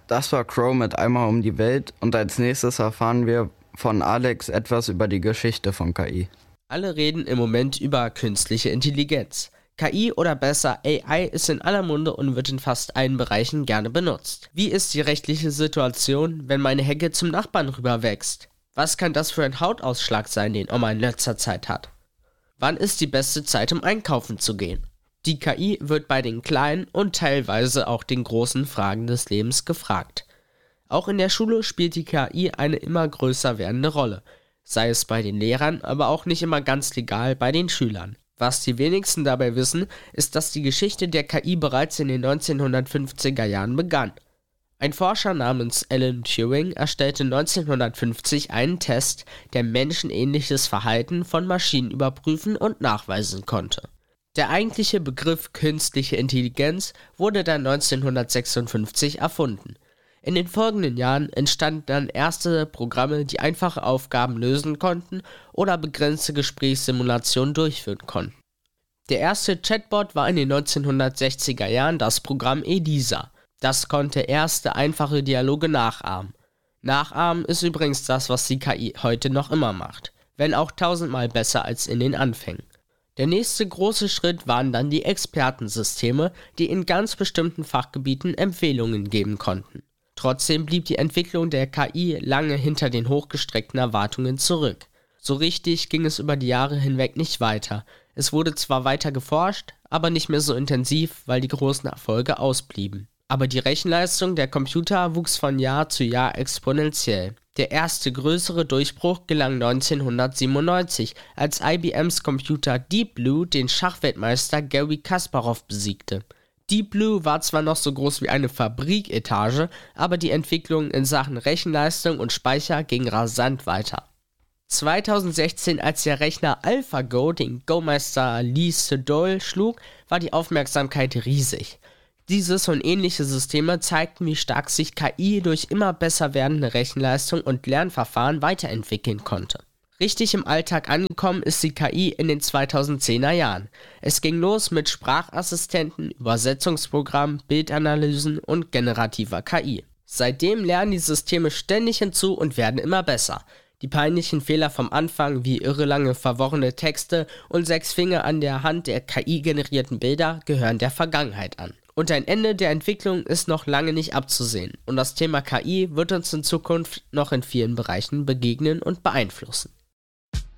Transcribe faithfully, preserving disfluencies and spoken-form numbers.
Das war Crow mit Einmal um die Welt und als nächstes erfahren wir von Alex etwas über die Geschichte von K I. Alle reden im Moment über künstliche Intelligenz. K I oder besser A I ist in aller Munde und wird in fast allen Bereichen gerne benutzt. Wie ist die rechtliche Situation, wenn meine Hecke zum Nachbarn rüber wächst? Was kann das für ein Hautausschlag sein, den Oma in letzter Zeit hat? Wann ist die beste Zeit, um einkaufen zu gehen? Die K I wird bei den kleinen und teilweise auch den großen Fragen des Lebens gefragt. Auch in der Schule spielt die K I eine immer größer werdende Rolle, sei es bei den Lehrern, aber auch nicht immer ganz legal bei den Schülern. Was die wenigsten dabei wissen, ist, dass die Geschichte der K I bereits in den neunzehnhundertfünfziger Jahren begann. Ein Forscher namens Alan Turing erstellte neunzehnhundertfünfzig einen Test, der menschenähnliches Verhalten von Maschinen überprüfen und nachweisen konnte. Der eigentliche Begriff künstliche Intelligenz wurde dann neunzehnhundertsechsundfünfzig erfunden. In den folgenden Jahren entstanden dann erste Programme, die einfache Aufgaben lösen konnten oder begrenzte Gesprächssimulationen durchführen konnten. Der erste Chatbot war in den neunzehnhundertsechziger Jahren das Programm ELIZA. Das konnte erste einfache Dialoge nachahmen. Nachahmen ist übrigens das, was die K I heute noch immer macht, wenn auch tausendmal besser als in den Anfängen. Der nächste große Schritt waren dann die Expertensysteme, die in ganz bestimmten Fachgebieten Empfehlungen geben konnten. Trotzdem blieb die Entwicklung der K I lange hinter den hochgestreckten Erwartungen zurück. So richtig ging es über die Jahre hinweg nicht weiter. Es wurde zwar weiter geforscht, aber nicht mehr so intensiv, weil die großen Erfolge ausblieben. Aber die Rechenleistung der Computer wuchs von Jahr zu Jahr exponentiell. Der erste größere Durchbruch gelang neunzehnhundertsiebenundneunzig, als I B Ms Computer Deep Blue den Schachweltmeister Garry Kasparov besiegte. Deep Blue war zwar noch so groß wie eine Fabriketage, aber die Entwicklung in Sachen Rechenleistung und Speicher ging rasant weiter. zweitausendsechzehn, als der Rechner AlphaGo den Go-Meister Lee Sedol schlug, war die Aufmerksamkeit riesig. Dieses und ähnliche Systeme zeigten, wie stark sich K I durch immer besser werdende Rechenleistung und Lernverfahren weiterentwickeln konnte. Richtig im Alltag angekommen ist die K I in den zweitausendzehner Jahren. Es ging los mit Sprachassistenten, Übersetzungsprogrammen, Bildanalysen und generativer K I. Seitdem lernen die Systeme ständig hinzu und werden immer besser. Die peinlichen Fehler vom Anfang, wie irrelange, verworrene Texte und sechs Finger an der Hand der K I-generierten Bilder, gehören der Vergangenheit an. Und ein Ende der Entwicklung ist noch lange nicht abzusehen. Und das Thema K I wird uns in Zukunft noch in vielen Bereichen begegnen und beeinflussen.